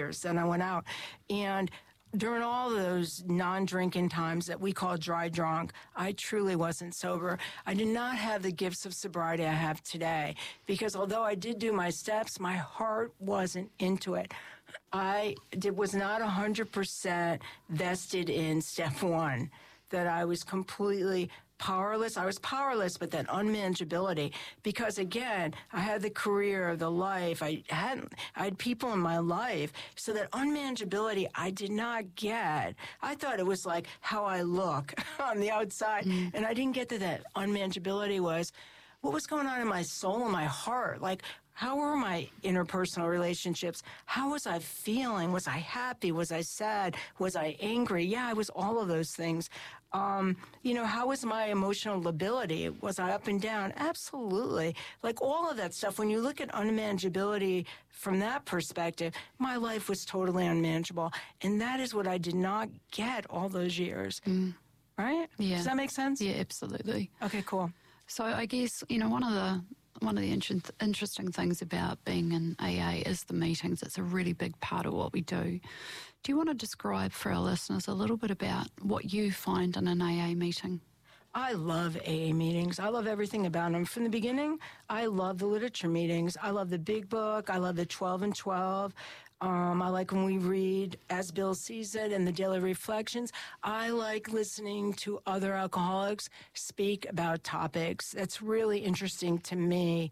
years that I went out. And during all those non-drinking times that we call dry drunk, I truly wasn't sober. I did not have the gifts of sobriety I have today, because although I did do my steps, my heart wasn't into it. I was not 100% vested in step one, that I was completely powerless. I was powerless, but that unmanageability, because again, I had the career, the life, I had people in my life. So that unmanageability I did not get. I thought it was like how I look on the outside. And I didn't get that unmanageability was what was going on in my soul and my heart. Like, how were my interpersonal relationships? How was I feeling? Was I happy? Was I sad? Was I angry? Yeah, I was all of those things. How was my emotional lability? Was I up and down? Absolutely. Like all of that stuff. When you look at unmanageability from that perspective, my life was totally unmanageable. And that is what I did not get all those years. Right? Yeah. Does that make sense? Yeah, absolutely. Okay, cool. So I guess, one of the interesting things about being in AA is the meetings. It's a really big part of what we do. Do you want to describe for our listeners a little bit about what you find in an AA meeting? I love AA meetings. I love everything about them. From the beginning, I love the literature meetings. I love the big book. I love the 12 and 12. I like when we read As Bill Sees It and the Daily Reflections. I like listening to other alcoholics speak about topics. That's really interesting to me.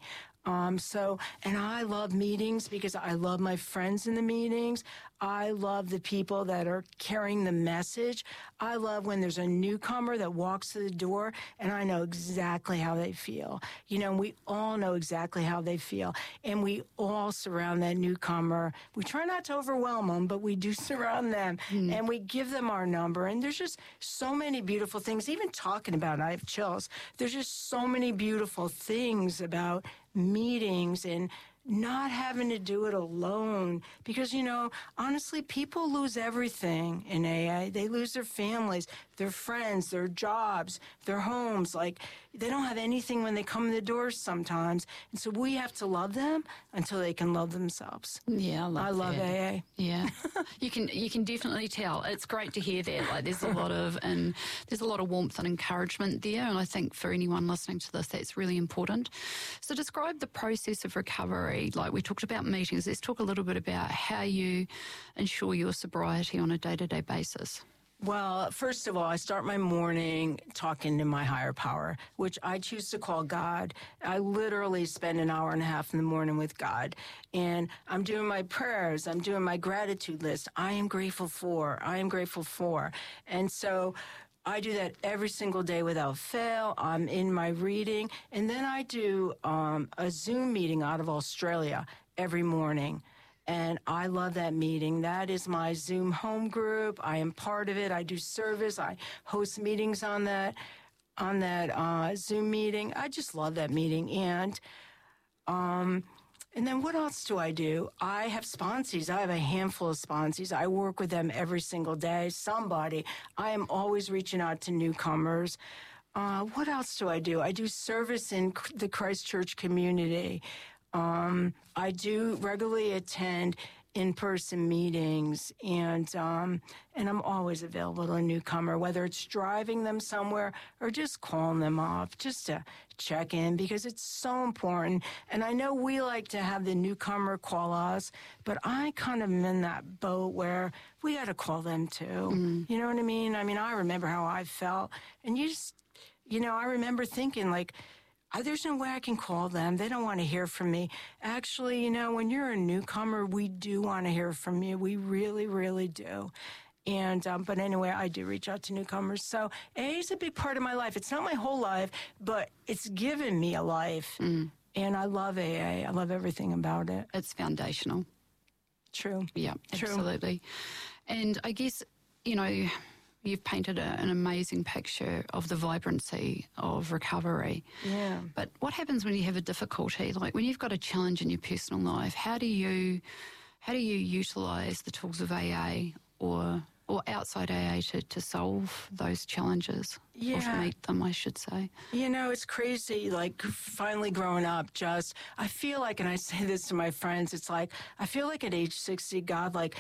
And I love meetings because I love my friends in the meetings. I love the people that are carrying the message. I love when there's a newcomer that walks through the door and I know exactly how they feel. We all know exactly how they feel. And we all surround that newcomer. We try not to overwhelm them, but we do surround them. And we give them our number. And there's just so many beautiful things. Even talking about it, I have chills. There's just so many beautiful things about meetings and not having to do it alone. Because, honestly, people lose everything in AA. They lose their families, their friends, their jobs, their homes. Like, they don't have anything when they come in the doors sometimes. And so we have to love them until they can love themselves. Yeah, I love AA. Yeah. You can definitely tell. It's great to hear that. Like, there's a lot of warmth and encouragement there. And I think for anyone listening to this, that's really important. So describe the process of recovery. Like we talked about meetings. Let's talk a little bit about how you ensure your sobriety on a day-to-day basis. Well, first of all, I start my morning talking to my higher power, which I choose to call God. I literally spend an hour and a half in the morning with God. And I'm doing my prayers. I'm doing my gratitude list. I am grateful for. And so I do that every single day without fail. I'm in my reading. And then I do a Zoom meeting out of Australia every morning. And I love that meeting. That is my Zoom home group. I am part of it. I do service. I host meetings on that Zoom meeting. I just love that meeting. And then what else do I do? I have sponsees. I have a handful of sponsees. I work with them every single day. I am always reaching out to newcomers. What else do? I do service in the Christchurch community. I do regularly attend in-person meetings, and I'm always available to a newcomer, whether it's driving them somewhere or just calling them up, just to check in, because it's so important. And I know we like to have the newcomer call us, but I kind of am in that boat where we got to call them too. You know what I mean? I remember how I felt, and I remember thinking like, there's no way I can call them. They don't want to hear from me. Actually, when you're a newcomer, we do want to hear from you. We really, really do. And, but anyway, I do reach out to newcomers. So AA is a big part of my life. It's not my whole life, but it's given me a life. And I love AA. I love everything about it. It's foundational. True. Yeah, True. Absolutely. And I guess, you've painted an amazing picture of the vibrancy of recovery. Yeah. But what happens when you have a difficulty? Like when you've got a challenge in your personal life, how do you utilise the tools of AA or outside AA to solve those challenges? Or to meet them, I should say. It's crazy, like finally growing up, I feel like, and I say this to my friends, it's like, I feel like at age 60, God, like,